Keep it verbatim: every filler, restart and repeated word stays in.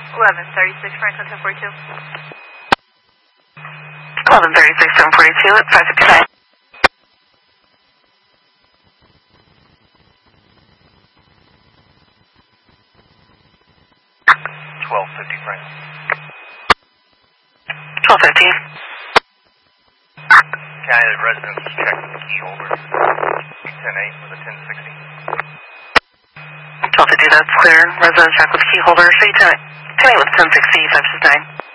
eleven thirty-six, Franklin ten forty-two. eleven thirty-six, ten forty-two, it's five fifty-nine. twelve fifty, Franklin. twelve fifty. County residents check the key holder. ten eight with a ten sixty. twelve fifty, that's clear. Resident check with key holder. Show you ten eight with ten sixty, five six nine.